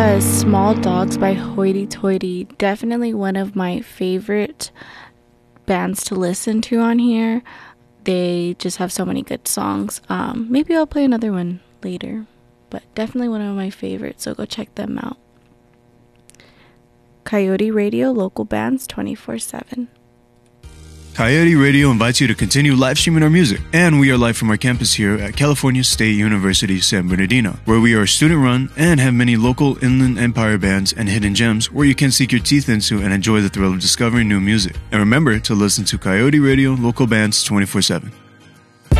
Small Dogs by Hoity Toity. Definitely one of my favorite bands to listen to on here. They just have so many good songs. Maybe I'll play another one later, but definitely one of my favorites, so go check them out. Coyote Radio, local bands 24/7. Coyote Radio invites you to continue live streaming our music. And we are live from our campus here at California State University, San Bernardino, where we are student-run and have many local Inland Empire bands and hidden gems where you can sink your teeth into and enjoy the thrill of discovering new music. And remember to listen to Coyote Radio, local bands 24/7.